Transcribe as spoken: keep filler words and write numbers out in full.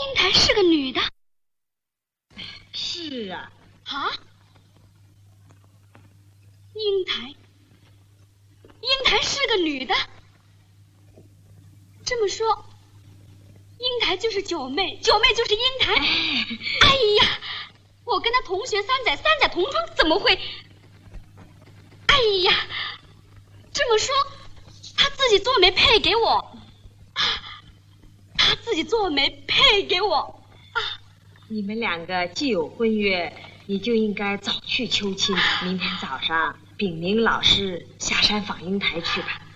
英台是个女的。 是啊。 啊？英台，英台是个女的。这么说，英台就是九妹，九妹就是英台。哎呀，我跟她同学三载，三载同窗，怎么会？哎呀，这么说，她自己做媒配给我，她自己做媒配给我啊！ 你们两个既有婚约，你就应该早去求亲。明天早上禀明老师下山访英台去吧。